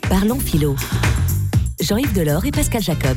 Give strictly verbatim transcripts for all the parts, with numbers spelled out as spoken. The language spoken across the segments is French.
Parlons philo. Jean-Yves Delors et Pascal Jacob.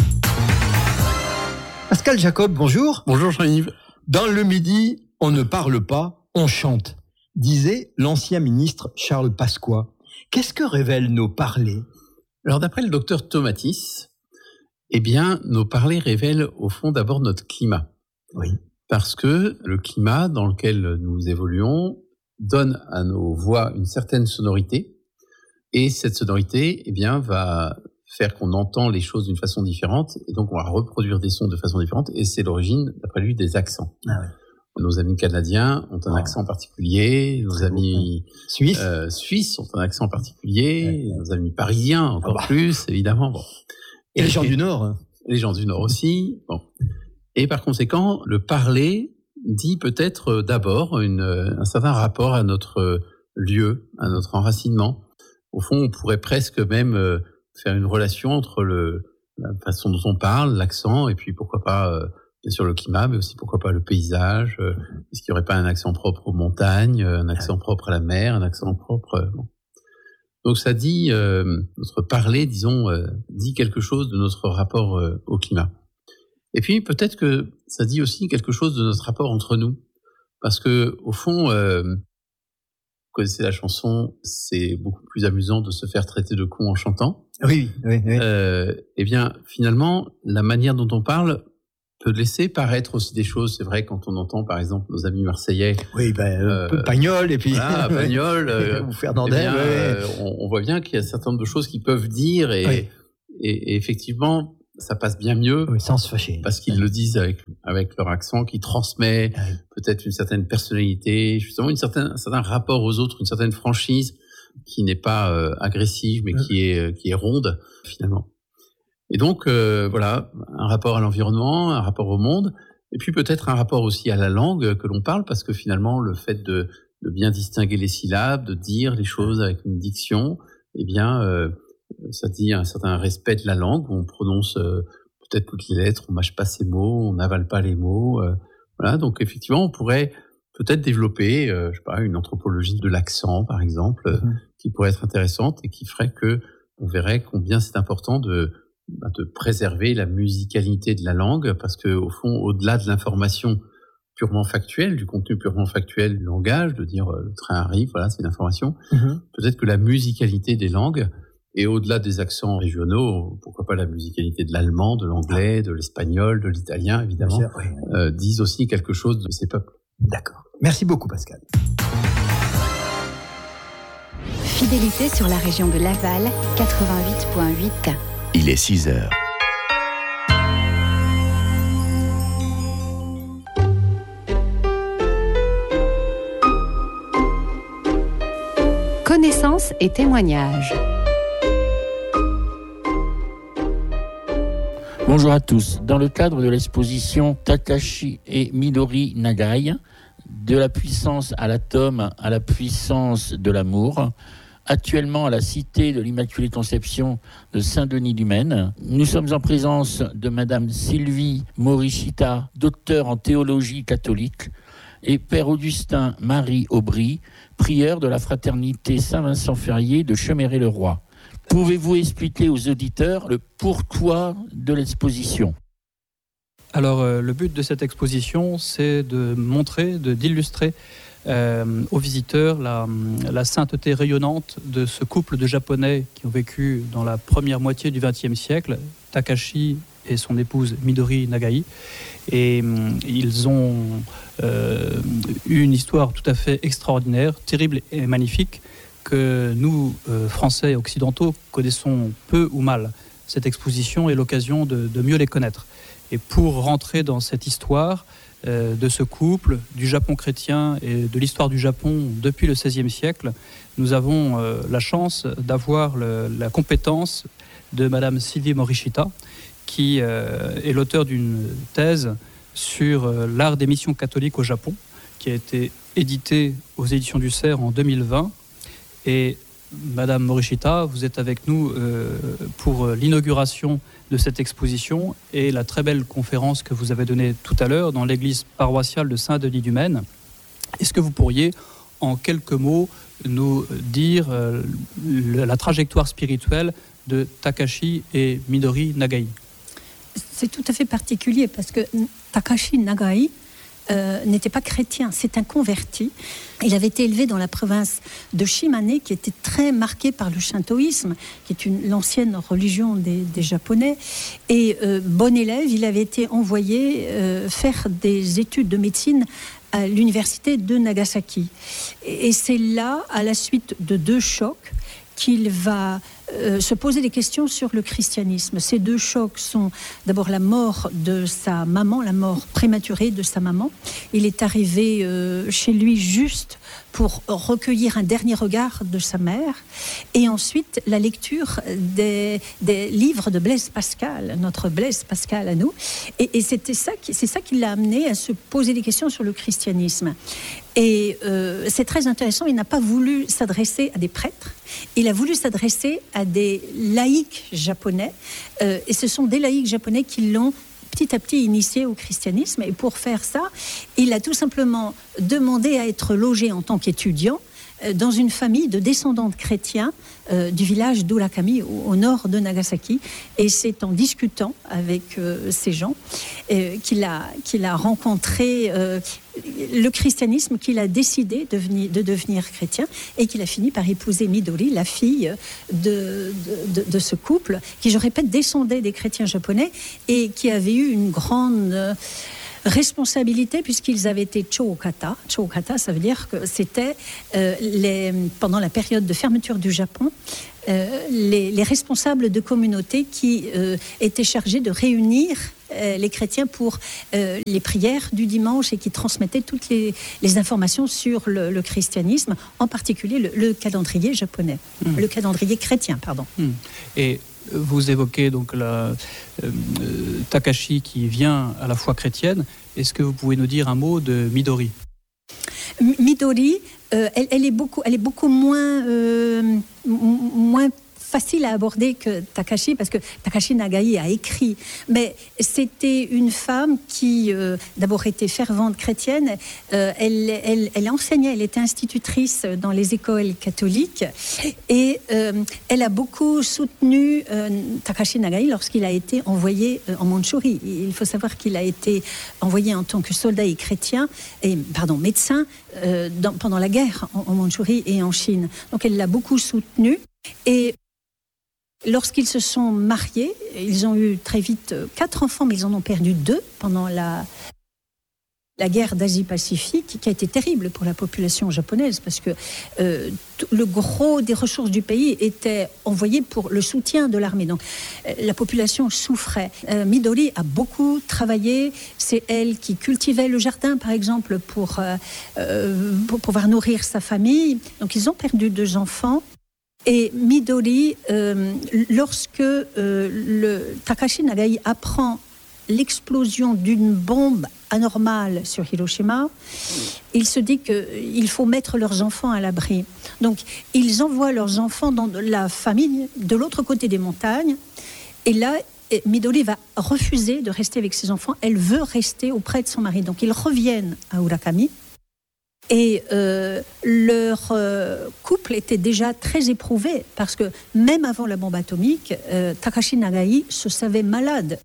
Pascal Jacob, bonjour. Bonjour Jean-Yves. Dans le Midi, on ne parle pas, on chante, disait l'ancien ministre Charles Pasqua. Qu'est-ce que révèlent nos parlers ? Alors d'après le docteur Tomatis, eh bien, nos parlers révèlent au fond d'abord notre climat. Oui. Parce que le climat dans lequel nous évoluons donne à nos voix une certaine sonorité, et cette sonorité, eh bien, va faire qu'on entend les choses d'une façon différente, et donc on va reproduire des sons de façon différente, et c'est l'origine, d'après lui, des accents. Ah ouais. Nos amis canadiens ont un oh. accent particulier, nos Très amis Suisses. Euh, Suisses ont un accent particulier, ouais, ouais. nos amis parisiens encore ah bah. plus, évidemment. Bon. Et, et les gens et, du Nord. Hein. Les gens du Nord aussi. Bon. Et par conséquent, le parler dit peut-être d'abord une, un certain rapport à notre lieu, à notre enracinement. Au fond, on pourrait presque même faire une relation entre le, la façon dont on parle, l'accent, et puis pourquoi pas, euh, bien sûr, le climat, mais aussi pourquoi pas le paysage. Euh, est-ce qu'il n'y aurait pas un accent propre aux montagnes, un accent propre à la mer, un accent propre... Euh, bon. Donc ça dit, euh, notre parler, disons, euh, dit quelque chose de notre rapport euh, au climat. Et puis peut-être que ça dit aussi quelque chose de notre rapport entre nous, parce que au fond, euh, vous connaissez la chanson, c'est beaucoup plus amusant de se faire traiter de con en chantant. Oui, oui, oui. Euh, eh bien, finalement, la manière dont on parle peut laisser paraître aussi des choses. C'est vrai quand on entend, par exemple, nos amis marseillais. Oui, ben euh, Pagnol et puis voilà, Pagnol euh, ou Fernandel. Eh bien, ouais. euh, on, on voit bien qu'il y a un certain nombre de choses qu'ils peuvent dire et, oui. et, et effectivement. Ça passe bien mieux, oui, sans se fâcher, parce qu'ils oui. le disent avec avec leur accent, qui transmet oui. peut-être une certaine personnalité, justement une certaine un certain rapport aux autres, une certaine franchise qui n'est pas euh, agressive, mais oui. qui est qui est ronde finalement. Et donc euh, voilà, un rapport à l'environnement, un rapport au monde, et puis peut-être un rapport aussi à la langue que l'on parle, parce que finalement le fait de de bien distinguer les syllabes, de dire les choses avec une diction, eh bien euh, ça dit un certain respect de la langue, où on prononce euh, peut-être toutes les lettres, on mâche pas ses mots, on n'avale pas les mots. Euh, voilà, donc effectivement, on pourrait peut-être développer, euh, je sais pas, une anthropologie de l'accent, par exemple, euh, mmh. qui pourrait être intéressante et qui ferait que on verrait combien c'est important de, bah, de préserver la musicalité de la langue, parce que au fond, au-delà de l'information purement factuelle, du contenu purement factuel du langage, de dire euh, le train arrive, voilà, c'est une information. Mmh. Peut-être que la musicalité des langues. Et au-delà des accents régionaux, pourquoi pas la musicalité de l'allemand, de l'anglais, de l'espagnol, de l'italien, évidemment, sûr, oui, oui. Euh, disent aussi quelque chose de ces peuples. D'accord. Merci beaucoup, Pascal. Fidélité sur la région de Laval, quatre-vingt-huit virgule huit. Il est six heures. Connaissances et témoignages. Bonjour à tous. Dans le cadre de l'exposition Takashi et Midori Nagai, de la puissance à l'atome à la puissance de l'amour, actuellement à la Cité de l'Immaculée Conception de Saint-Denis-du-Maine, nous sommes en présence de Madame Sylvie Morishita, docteur en théologie catholique, et Père Augustin Marie Aubry, prieur de la fraternité Saint-Vincent-Ferrier de Cheméré-le-Roi. Pouvez-vous expliquer aux auditeurs le pourquoi de l'exposition ? Alors, euh, le but de cette exposition, c'est de montrer, de, d'illustrer euh, aux visiteurs la, la sainteté rayonnante de ce couple de Japonais qui ont vécu dans la première moitié du vingtième siècle, Takashi et son épouse Midori Nagai. Et euh, ils ont euh, eu une histoire tout à fait extraordinaire, terrible et magnifique, que nous, euh, Français et Occidentaux, connaissons peu ou mal. Cette exposition est l'occasion de, de mieux les connaître. Et pour rentrer dans cette histoire euh, de ce couple, du Japon chrétien et de l'histoire du Japon depuis le seizième siècle, nous avons euh, la chance d'avoir le, la compétence de Madame Sylvie Morishita, qui euh, est l'auteur d'une thèse sur euh, l'art des missions catholiques au Japon, qui a été éditée aux éditions du Cerf en deux mille vingt. Et Madame Morishita, vous êtes avec nous euh, pour l'inauguration de cette exposition et la très belle conférence que vous avez donnée tout à l'heure dans l'église paroissiale de Saint-Denis-du-Maine. Est-ce que vous pourriez, en quelques mots, nous dire euh, la trajectoire spirituelle de Takashi et Midori Nagai? C'est tout à fait particulier parce que Takashi Nagai euh, n'était pas chrétien, c'est un converti. Il avait été élevé dans la province de Shimane, qui était très marquée par le shintoïsme, qui est une, l'ancienne religion des, des Japonais. Et euh, bon élève, il avait été envoyé euh, faire des études de médecine à l'université de Nagasaki. Et, et c'est là, à la suite de deux chocs, qu'il va euh, se poser des questions sur le christianisme. Ces deux chocs sont d'abord la mort de sa maman, la mort prématurée de sa maman. Il est arrivé euh, chez lui juste pour recueillir un dernier regard de sa mère, et ensuite la lecture des, des livres de Blaise Pascal, notre Blaise Pascal à nous, et, et c'était ça qui, c'est ça qui l'a amené à se poser des questions sur le christianisme. Et euh, c'est très intéressant, il n'a pas voulu s'adresser à des prêtres, il a voulu s'adresser à des laïcs japonais, euh, et ce sont des laïcs japonais qui l'ont petit à petit initié au christianisme. Et pour faire ça, il a tout simplement demandé à être logé en tant qu'étudiant dans une famille de descendants de chrétiens euh, du village d'Urakami, au, au nord de Nagasaki. Et c'est en discutant avec euh, ces gens euh, qu'il a, qu'il a rencontré euh, le christianisme, qu'il a décidé de, venir, de devenir chrétien, et qu'il a fini par épouser Midori, la fille de, de, de, de ce couple, qui, je répète, descendait des chrétiens japonais et qui avait eu une grande euh, responsabilité, puisqu'ils avaient été Chōkata. Chōkata, ça veut dire que c'était, euh, les, pendant la période de fermeture du Japon, euh, les, les responsables de communautés qui euh, étaient chargés de réunir euh, les chrétiens pour euh, les prières du dimanche, et qui transmettaient toutes les, les informations sur le, le christianisme, en particulier le, le calendrier japonais, mmh. le calendrier chrétien, pardon. Mmh. Et vous évoquez donc la, euh, Takashi qui vient à la foi chrétienne. Est-ce que vous pouvez nous dire un mot de Midori? Midori, euh, elle, elle, est beaucoup, elle est beaucoup moins, euh, m- moins facile à aborder que Takashi, parce que Takashi Nagai a écrit, mais c'était une femme qui euh, d'abord était fervente chrétienne. Euh, elle, elle, elle enseignait, elle était institutrice dans les écoles catholiques, et euh, elle a beaucoup soutenu euh, Takashi Nagai lorsqu'il a été envoyé euh, en Mandchourie. Il faut savoir qu'il a été envoyé en tant que soldat et chrétien, et pardon médecin euh, dans, pendant la guerre en, en Mandchourie et en Chine. Donc elle l'a beaucoup soutenu. Et lorsqu'ils se sont mariés, ils ont eu très vite quatre enfants, mais ils en ont perdu deux pendant la, la guerre d'Asie-Pacifique, qui a été terrible pour la population japonaise, parce que euh, tout, le gros des ressources du pays était envoyé pour le soutien de l'armée. Donc euh, la population souffrait. Euh, Midori a beaucoup travaillé. C'est elle qui cultivait le jardin, par exemple, pour, euh, euh, pour pouvoir nourrir sa famille. Donc ils ont perdu deux enfants. Et Midori, euh, lorsque euh, le Takashi Nagai apprend l'explosion d'une bombe anormale sur Hiroshima, il se dit qu'il faut mettre leurs enfants à l'abri. Donc, ils envoient leurs enfants dans la famille de l'autre côté des montagnes. Et là, Midori va refuser de rester avec ses enfants. Elle veut rester auprès de son mari. Donc, ils reviennent à Urakami. Et euh, leur euh, couple était déjà très éprouvé, parce que même avant la bombe atomique, euh, Takashi Nagai se savait malade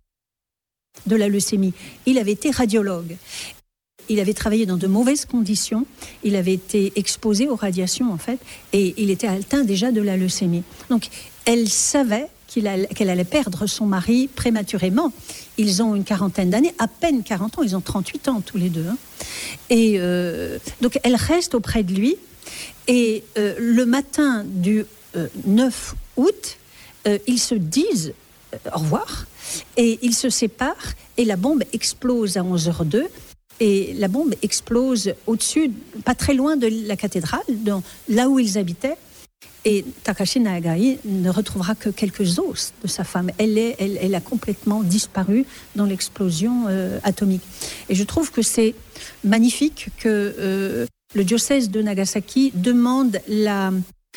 de la leucémie. Il avait été radiologue. Il avait travaillé dans de mauvaises conditions. Il avait été exposé aux radiations, en fait, et il était atteint déjà de la leucémie. Donc, elle savait qu'il allait, qu'elle allait perdre son mari prématurément. Ils ont une quarantaine d'années, à peine quarante ans, ils ont trente-huit ans tous les deux. Hein. Et euh, donc elle reste auprès de lui, et euh, le matin du euh, neuf août, euh, ils se disent euh, au revoir, et ils se séparent, et la bombe explose à onze heures deux, et la bombe explose au-dessus, pas très loin de la cathédrale, dans, là où ils habitaient. Et Takashi Nagai ne retrouvera que quelques os de sa femme. Elle, est, elle, elle a complètement disparu dans l'explosion euh, atomique. Et je trouve que c'est magnifique que euh, le diocèse de Nagasaki demande la,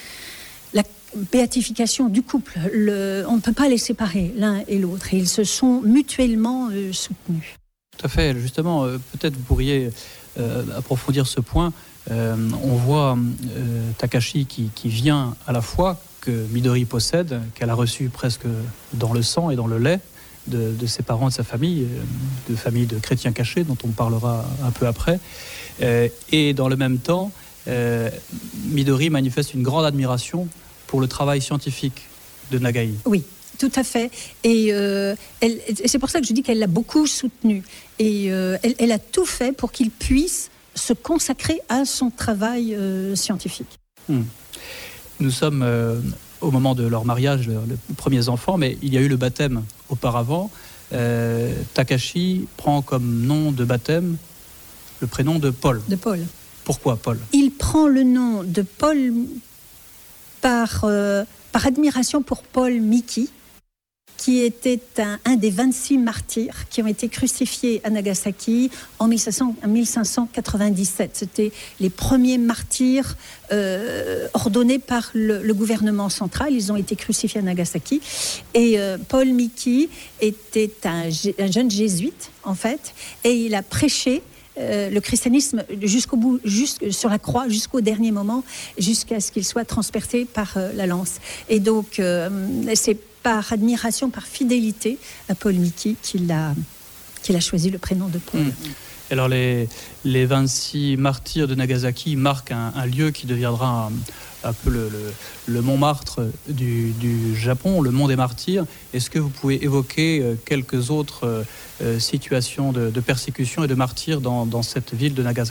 la béatification du couple. Le, on ne peut pas les séparer l'un et l'autre. Et ils se sont mutuellement euh, soutenus. Tout à fait. Justement, euh, peut-être vous pourriez euh, approfondir ce point. euh, on voit euh, Takashi qui, qui vient à la foi que Midori possède, qu'elle a reçu presque dans le sang et dans le lait de, de ses parents et de sa famille, de famille de chrétiens cachés, dont on parlera un peu après. Euh, et dans le même temps, euh, Midori manifeste une grande admiration pour le travail scientifique de Nagai. Oui, tout à fait. Et, euh, elle, et c'est pour ça que je dis qu'elle l'a beaucoup soutenu. Et euh, elle, elle a tout fait pour qu'il puisse se consacrer à son travail euh, scientifique. Hmm. Nous sommes euh, au moment de leur mariage, les premiers enfants, mais il y a eu le baptême auparavant. Euh, Takashi prend comme nom de baptême le prénom de Paul. De Paul. Pourquoi Paul ? Il prend le nom de Paul par, euh, par admiration pour Paul Miki, qui était un, un des vingt-six martyrs qui ont été crucifiés à Nagasaki en mille cinq cent quatre-vingt-dix-sept. C'était les premiers martyrs euh, ordonnés par le, le gouvernement central. Ils ont été crucifiés à Nagasaki. Et euh, Paul Miki était un, un jeune jésuite, en fait, et il a prêché Euh, le christianisme jusqu'au bout, jusque sur la croix, jusqu'au dernier moment, jusqu'à ce qu'il soit transpercé par euh, la lance. Et donc, euh, c'est par admiration, par fidélité à Paul Miki qu'il a, qu'il a choisi le prénom de Paul. Mmh. Alors, les, les vingt-six martyrs de Nagasaki marquent un, un lieu qui deviendra un, un peu le, le, le Montmartre du, du Japon, le mont des martyrs. Est-ce que vous pouvez évoquer quelques autres euh, situations de, de persécution et de martyrs dans, dans cette ville de Nagasaki ?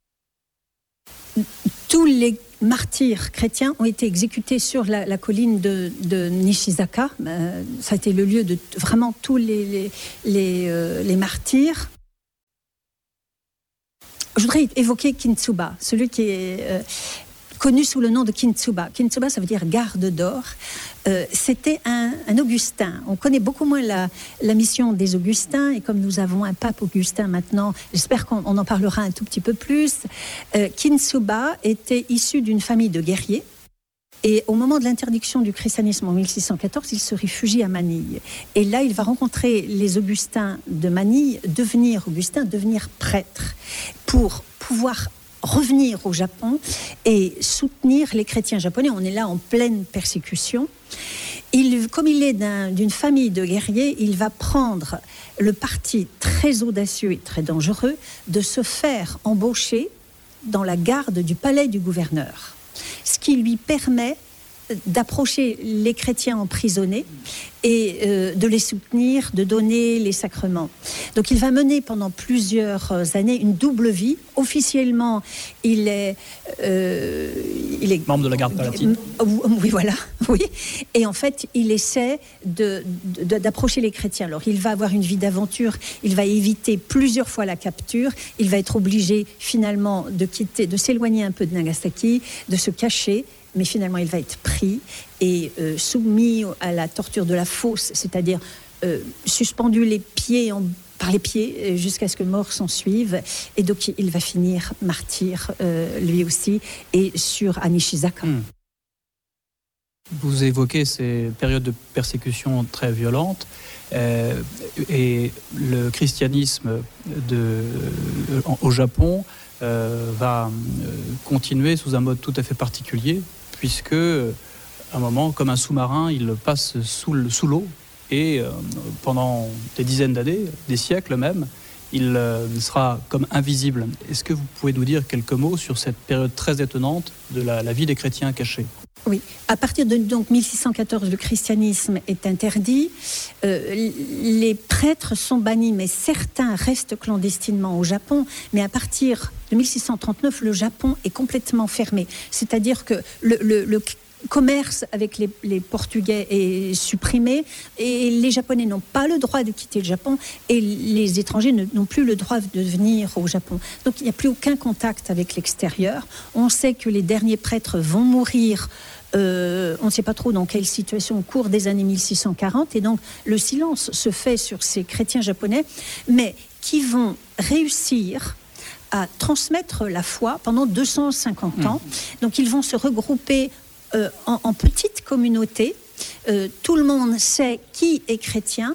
Tous les martyrs chrétiens ont été exécutés sur la, la colline de, de Nishizaka. Euh, ça a été le lieu de vraiment tous les, les, les, euh, les martyrs. Je voudrais évoquer Kintsuba, celui qui est euh, connu sous le nom de Kintsuba. Kintsuba, ça veut dire garde d'or. Euh, c'était un, un Augustin. On connaît beaucoup moins la, la mission des Augustins, et comme nous avons un pape Augustin maintenant, j'espère qu'on on en parlera un tout petit peu plus. Euh, Kintsuba était issu d'une famille de guerriers. Et au moment de l'interdiction du christianisme en mille six cent quatorze, il se réfugie à Manille. Et là, il va rencontrer les Augustins de Manille, devenir Augustin, devenir prêtre, pour pouvoir revenir au Japon et soutenir les chrétiens japonais. On est là en pleine persécution. Il, comme il est d'un, d'une famille de guerriers, il va prendre le parti très audacieux et très dangereux de se faire embaucher dans la garde du palais du gouverneur, ce qui lui permet d'approcher les chrétiens emprisonnés et euh, de les soutenir, de donner les sacrements. Donc il va mener pendant plusieurs années une double vie. Officiellement, il est, euh, il est membre de la garde palatine. Oui, voilà. Oui. Et en fait, il essaie de, de, d'approcher les chrétiens. Alors, il va avoir une vie d'aventure. Il va éviter plusieurs fois la capture. Il va être obligé finalement de quitter, de s'éloigner un peu de Nagasaki, de se cacher. Mais finalement, il va être pris et euh, soumis à la torture de la fosse, c'est-à-dire euh, suspendu les pieds en, par les pieds jusqu'à ce que mort s'en suive. Et donc, il va finir martyr, euh, lui aussi, et sur Nishizaka. Mmh. Vous évoquez ces périodes de persécution très violentes, euh, et le christianisme de, au Japon euh, va continuer sous un mode tout à fait particulier, puisque à un moment, comme un sous-marin, il passe sous, le, sous l'eau, et euh, pendant des dizaines d'années, des siècles même, il euh, sera comme invisible. Est-ce que vous pouvez nous dire quelques mots sur cette période très étonnante de la, la vie des chrétiens cachés ? Oui, à partir de donc, mille six cent quatorze, le christianisme est interdit. Euh, les prêtres sont bannis, mais certains restent clandestinement au Japon. Mais à partir de mille six cent trente-neuf, le Japon est complètement fermé. C'est-à-dire que le, le, le commerce avec les, les Portugais est supprimé, et les Japonais n'ont pas le droit de quitter le Japon, et les étrangers ne, n'ont plus le droit de venir au Japon. Donc il n'y a plus aucun contact avec l'extérieur. On sait que les derniers prêtres vont mourir. Euh, on ne sait pas trop dans quelle situation au cours des années mille six cent quarante, et donc le silence se fait sur ces chrétiens japonais, mais qui vont réussir à transmettre la foi pendant deux cent cinquante ans. Mmh. Donc ils vont se regrouper euh, en, en petites communautés. Euh, tout le monde sait qui est chrétien.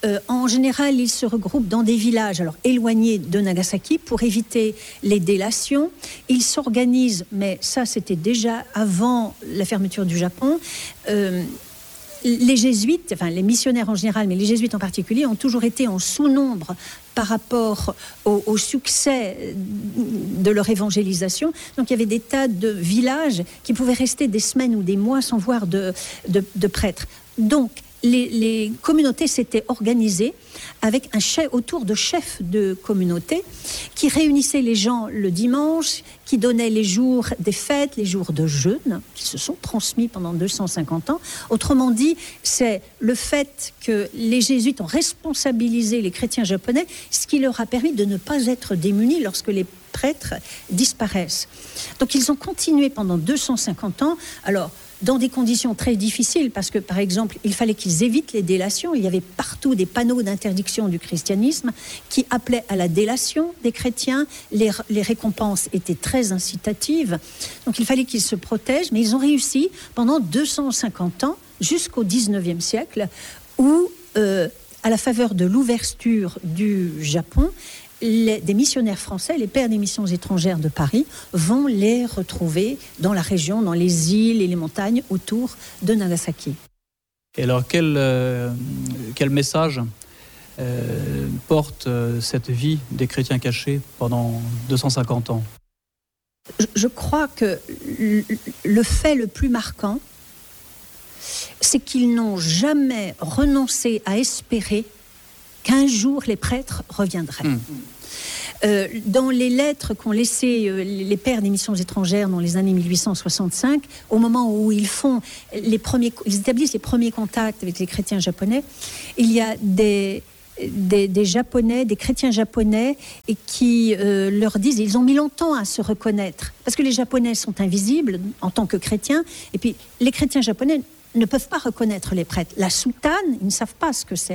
Euh, en général, ils se regroupent dans des villages alors éloignés de Nagasaki pour éviter les délations. Ils s'organisent, mais ça c'était déjà avant la fermeture du Japon. Euh, les jésuites, enfin les missionnaires en général, mais les jésuites en particulier, ont toujours été en sous-nombre par rapport au, au succès de leur évangélisation. Donc il y avait des tas de villages qui pouvaient rester des semaines ou des mois sans voir de, de, de prêtres. Donc les, les communautés s'étaient organisées avec un chef, autour de chefs de communauté qui réunissaient les gens le dimanche, qui donnaient les jours des fêtes, les jours de jeûne, qui se sont transmis pendant deux cent cinquante ans. Autrement dit, c'est le fait que les jésuites ont responsabilisé les chrétiens japonais, ce qui leur a permis de ne pas être démunis lorsque les prêtres disparaissent. Donc ils ont continué pendant deux cent cinquante ans. Alors, dans des conditions très difficiles, parce que, par exemple, il fallait qu'ils évitent les délations. Il y avait partout des panneaux d'interdiction du christianisme qui appelaient à la délation des chrétiens. Les, les récompenses étaient très incitatives. Donc, il fallait qu'ils se protègent. Mais ils ont réussi pendant deux cent cinquante ans, jusqu'au dix-neuvième siècle, où, euh, à la faveur de l'ouverture du Japon, Les, des missionnaires français, les pères des missions étrangères de Paris, vont les retrouver dans la région, dans les îles et les montagnes autour de Nagasaki. Et alors, quel, euh, quel message euh, porte euh, cette vie des chrétiens cachés pendant deux cent cinquante ans ? je, je crois que le, le fait le plus marquant, c'est qu'ils n'ont jamais renoncé à espérer qu'un jour les prêtres reviendraient. Mmh. Euh, dans les lettres qu'ont laissées euh, les pères des missions étrangères dans les années mille huit cent soixante-cinq, au moment où ils font les premiers, ils établissent les premiers contacts avec les chrétiens japonais, il y a des Des, des Japonais, des chrétiens japonais, et qui euh, leur disent, ils ont mis longtemps à se reconnaître, parce que les Japonais sont invisibles en tant que chrétiens, et puis les chrétiens japonais ne peuvent pas reconnaître les prêtres. La soutane, ils ne savent pas ce que c'est.